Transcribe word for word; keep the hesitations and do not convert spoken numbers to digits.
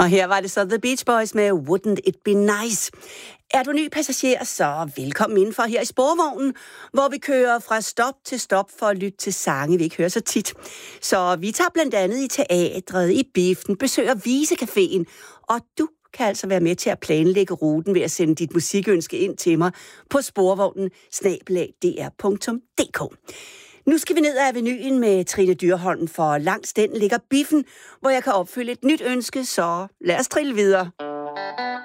Og her var det så The Beach Boys med Wouldn't It Be Nice. Er du ny passager, så velkommen indenfor her i sporvognen, hvor vi kører fra stop til stop for at lytte til sange, vi ikke hører så tit. Så vi tager blandt andet i teatret, i biffen, besøger Visecaféen, og du kan altså være med til at planlægge ruten ved at sende dit musikønske ind til mig på sporvognen snabel-a d r punktum d k. Nu skal vi ned ad avenuen med Trine Dyrholm, for langs den ligger biffen, hvor jeg kan opfylde et nyt ønske, så lad os trille videre.